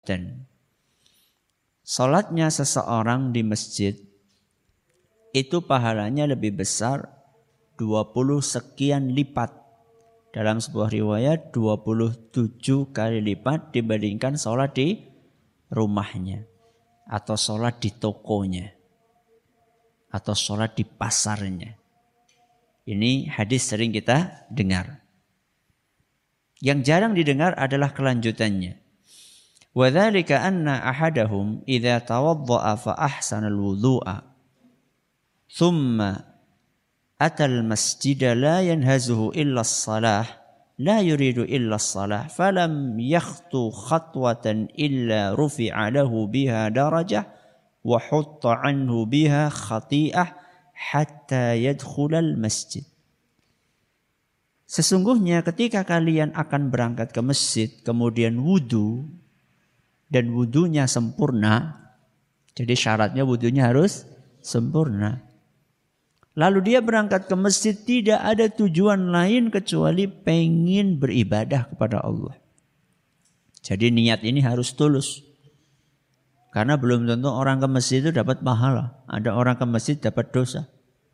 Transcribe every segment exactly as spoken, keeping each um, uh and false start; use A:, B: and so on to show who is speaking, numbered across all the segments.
A: Dan salatnya seseorang di masjid itu pahalanya lebih besar dua puluh sekian lipat. Dalam sebuah riwayat dua puluh tujuh kali lipat dibandingkan salat di rumahnya. Atau salat di tokonya. Atau salat di pasarnya. Ini hadis sering kita dengar. Yang jarang didengar adalah kelanjutannya. وَذَلِكَ أَنَّ أَحَدَهُمْ إِذَا تَوَضَّأَ فَأَحْسَنَ الْوُضُوءَ ثُمَّ أَتَى الْمَسْجِدَ لَا يَنْهَزُهُ إِلَّا الصَّلَاةِ لَا يُرِيدُ إِلَّا الصَّلَاةِ فَلَمْ يَخْطُ خَطْوَةً إِلَّا رُفِعَ لَهُ بِهَا دَرَجَةٌ وَحُطَّ عَنْهُ بِهَا خَطِيئَةٌ حَتَّى يَدْخُلَ الْمَسْجِدَ. Sesungguhnya ketika kalian akan berangkat ke masjid, kemudian wudu, dan wudunya sempurna, jadi syaratnya wudunya harus sempurna. Lalu dia berangkat ke masjid tidak ada tujuan lain kecuali pengen beribadah kepada Allah. Jadi niat ini harus tulus. Karena belum tentu orang ke masjid itu dapat pahala. Ada orang ke masjid dapat dosa.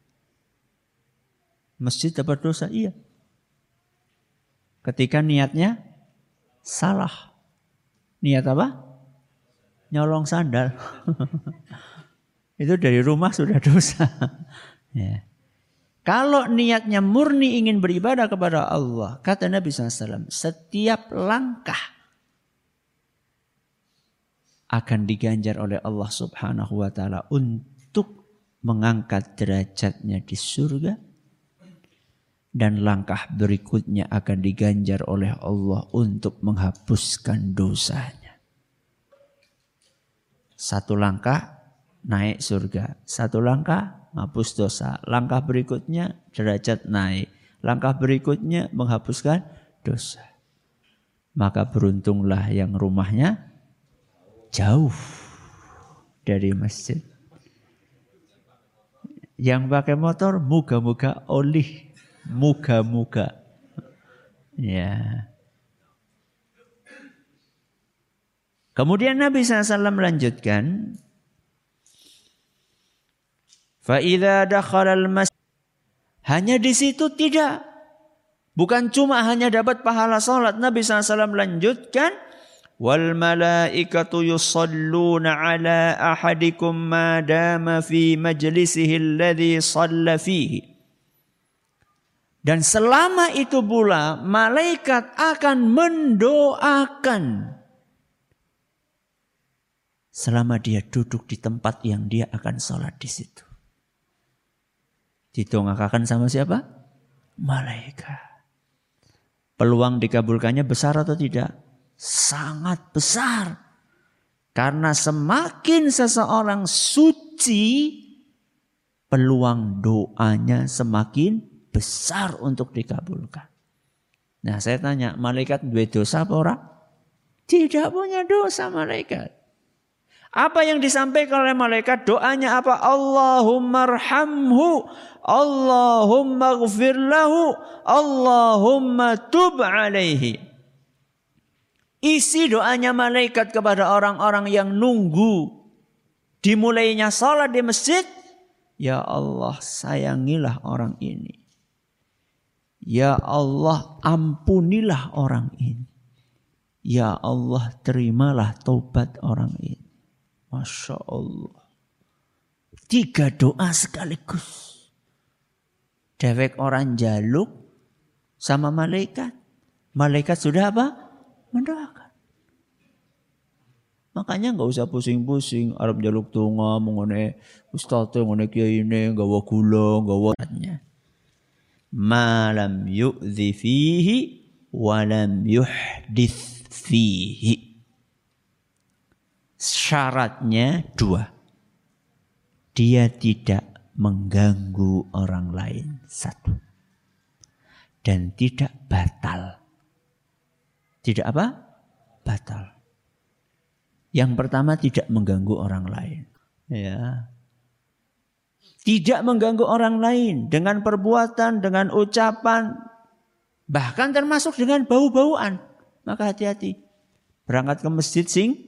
A: Masjid dapat dosa, iya. Ketika niatnya salah. Niat apa? Nyolong sandal. Itu dari rumah sudah dosa. Ya. Kalau niatnya murni ingin beribadah kepada Allah, kata Nabi shallallahu alaihi wasallam, setiap langkah akan diganjar oleh Allah subhanahu wa ta'ala untuk mengangkat derajatnya di surga. Dan langkah berikutnya akan diganjar oleh Allah untuk menghapuskan dosanya. Satu langkah naik surga. Satu langkah hapus dosa. Langkah berikutnya derajat naik. Langkah berikutnya menghapuskan dosa. Maka beruntunglah yang rumahnya jauh dari masjid. Yang pakai motor moga-moga olih. Moga-moga. Ya. Kemudian Nabi shallallahu alaihi wasallam melanjutkan, فَإِذَا دَخَلَ الْمَسْجِدَ. Hanya di situ tidak. Bukan cuma hanya dapat pahala salat. Nabi shallallahu alaihi wasallam melanjutkan, وَالْمَلَائِكَةُ يُصَلُّونَ عَلَىٰ أَحَدِكُمْ مَا دَامَ فِي مَجْلِسِهِ الَّذِي صَلَّ فِيهِ. Dan selama itu pula malaikat akan mendoakan. Selama dia duduk di tempat yang dia akan sholat di situ. Didongakakan sama siapa? Malaikat. Peluang dikabulkannya besar atau tidak? Sangat besar. Karena semakin seseorang suci, peluang doanya semakin besar untuk dikabulkan. Nah saya tanya, malaikat dua dosa apa orang? Tidak punya dosa malaikat. Apa yang disampaikan oleh malaikat? Doanya apa? Allahumma arhamhu, Allahumma ghfir lahu, Allahumma tub alaihi. Isi doanya malaikat kepada orang-orang yang nunggu dimulainya salat di masjid. Ya Allah, sayangilah orang ini. Ya Allah, ampunilah orang ini. Ya Allah, terimalah taubat orang ini. Masya Allah. Tiga doa sekaligus. Dewek orang jaluk sama malaikat. Malaikat sudah apa? Mendoakan. Makanya nggak usah pusing-pusing. Arab jaluk tunga, mengenai ustaz, mengenai kiai ini, gawa gula, gawa ratnya. Malam yu'zi fihi walam yuhdith fihi. Syaratnya dua. Dia tidak mengganggu orang lain. Satu. Dan tidak batal. Tidak apa? Batal. Yang pertama tidak mengganggu orang lain. Ya. Tidak mengganggu orang lain dengan perbuatan, dengan ucapan, bahkan termasuk dengan bau-bauan. Maka hati-hati. Berangkat ke masjid sing